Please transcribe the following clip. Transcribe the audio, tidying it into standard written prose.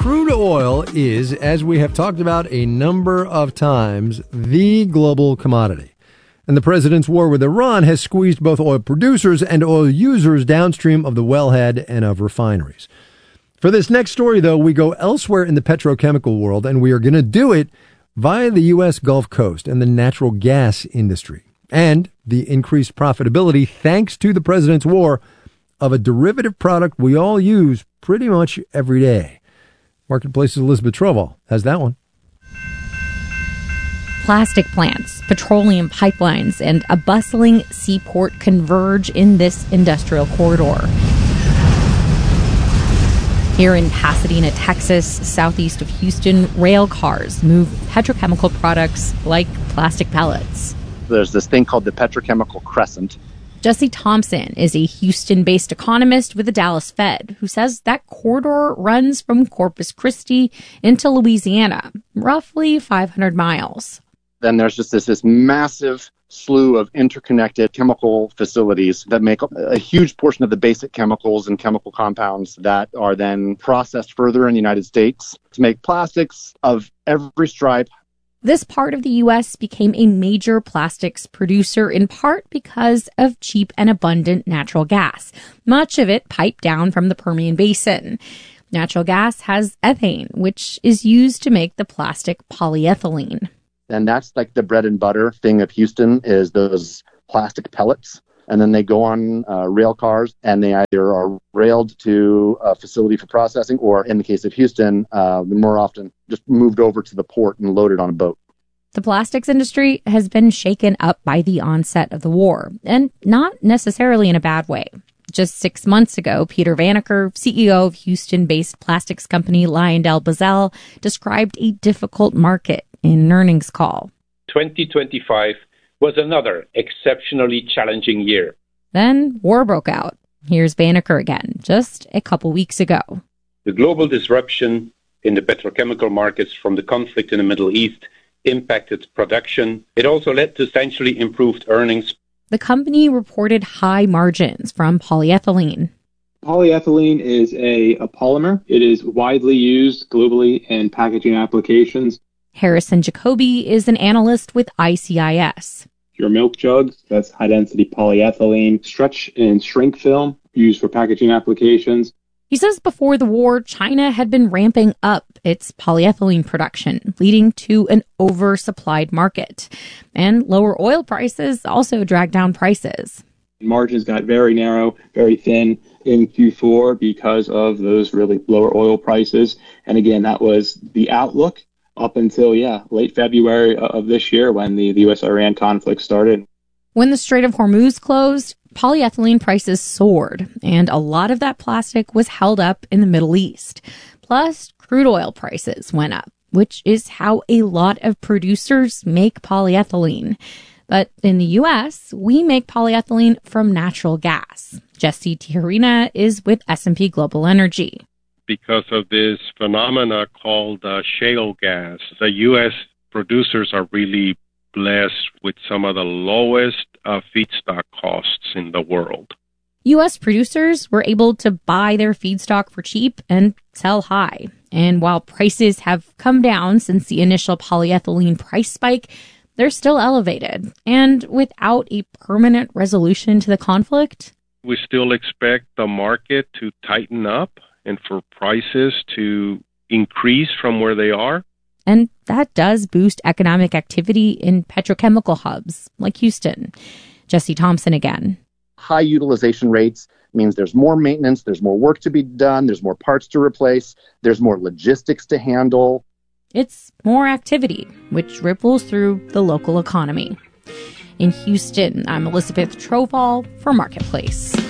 Crude oil is, as we have talked about a number of times, the global commodity. And the president's war with Iran has squeezed both oil producers and oil users downstream of the wellhead and of refineries. For this next story, though, we go elsewhere in the petrochemical world, and we are going to do it via the U.S. Gulf Coast and the natural gas industry and the increased profitability, thanks to the president's war, of a derivative product we all use pretty much every day. Marketplace's Elizabeth Trovall has that one. Plastic plants, petroleum pipelines, and a bustling seaport converge in this industrial corridor. Here in Pasadena, Texas, southeast of Houston, rail cars move petrochemical products like plastic pellets. There's this thing called the petrochemical crescent. Jesse Thompson is a Houston-based economist with the Dallas Fed who says that corridor runs from Corpus Christi into Louisiana, roughly 500 miles. Then there's just this massive slew of interconnected chemical facilities that make up a huge portion of the basic chemicals and chemical compounds that are then processed further in the United States to make plastics of every stripe. This part of the U.S. became a major plastics producer in part because of cheap and abundant natural gas, much of it piped down from the Permian Basin. Natural gas has ethane, which is used to make the plastic polyethylene. And that's like the bread and butter thing of Houston is those plastic pellets. And then they go on rail cars, and they either are railed to a facility for processing, or in the case of Houston, more often just moved over to the port and loaded on a boat. The plastics industry has been shaken up by the onset of the war, and not necessarily in a bad way. Just 6 months ago, Peter Vanacker, CEO of Houston-based plastics company LyondellBasell, described a difficult market in an earnings call. 2025 was another exceptionally challenging year. Then war broke out. Here's Vanacker again, just a couple weeks ago. The global disruption in the petrochemical markets from the conflict in the Middle East impacted production. It also led to substantially improved earnings. The company reported high margins from polyethylene. Polyethylene is a polymer. It is widely used globally in packaging applications. Harrison Jacoby is an analyst with ICIS. Your milk jugs, that's high-density polyethylene. Stretch and shrink film used for packaging applications. He says before the war, China had been ramping up its polyethylene production, leading to an oversupplied market. And lower oil prices also dragged down prices. Margins got very narrow, very thin in Q4 because of those really lower oil prices. And again, that was the outlook up until, late February of this year when the U.S.-Iran conflict started. When the Strait of Hormuz closed, polyethylene prices soared, and a lot of that plastic was held up in the Middle East. Plus, crude oil prices went up, which is how a lot of producers make polyethylene. But in the U.S., we make polyethylene from natural gas. Jesse Tijerina is with S&P Global Energy. Because of this phenomena called shale gas, the U.S. producers are really blessed with some of the lowest feedstock costs in the world. U.S. producers were able to buy their feedstock for cheap and sell high. And while prices have come down since the initial polyethylene price spike, they're still elevated. And without a permanent resolution to the conflict, we still expect the market to tighten up and for prices to increase from where they are. And that does boost economic activity in petrochemical hubs like Houston. Jesse Thompson again. High utilization rates means there's more maintenance, there's more work to be done, there's more parts to replace, there's more logistics to handle. It's more activity, which ripples through the local economy. In Houston, I'm Elizabeth Trovall for Marketplace.